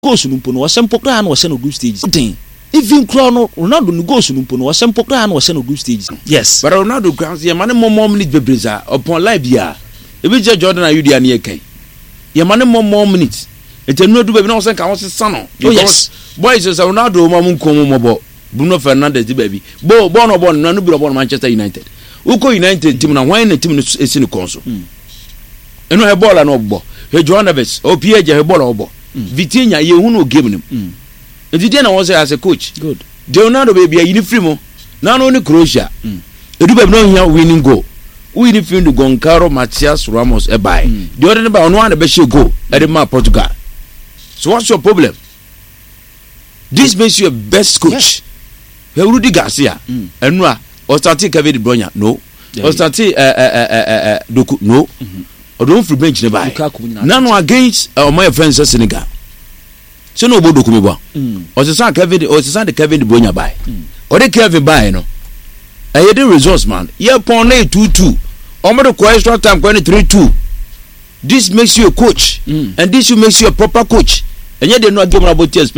goals no mpo no wasempo kra na wase no group stage even Ronaldo no goals no mpo no wasempo kra na wase no group stage. Yes, but Ronaldo grounds ye man more minutes bebreza upon live bia e be Jordan ayu dia na ye kai ye man more minutes etenu do be na wose kan wose sano. Oh yes, boys say Ronaldo ma mun ko mo bo Bruno Fernandes di baby bo no bo no bi bo Manchester United uko United team na why na team no esi ni konso eno he ball na obbo he Joao Neves o PSG he ball obbo Vitinha ye hu no game nim Vitinha na won say as a coach good Ronaldo baby a uniform mo na no ni Croatia edu baby no here winning goal winning field Goncalo Matias Ramos e buy the other by on one be she goal e dey ma Portugal. So what's your problem? This makes you a best coach. Yeah. Rudy Garcia enua or start Kevin De Bruyne no or start Doku no or don't free bench nearby none against my friends of Senegal so no bodo kumeba or the son Kevin or the son Kevin De Bruyne buy or the Kevin buy no I had the results man yeah pon 2-2 almost the extra time going 3-2 this makes you a coach and this makes you a proper coach and yet they not give about